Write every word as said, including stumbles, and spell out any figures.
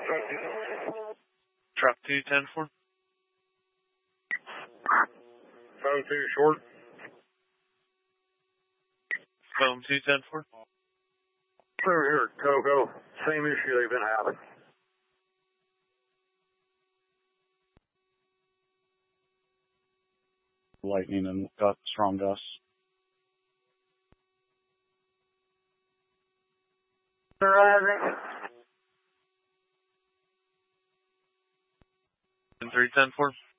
Drop two, ten four. Phone two short. Phone two, ten four. Over here at Coco. Same issue they've been having. Lightning and got strong gusts. Rising. three, ten four.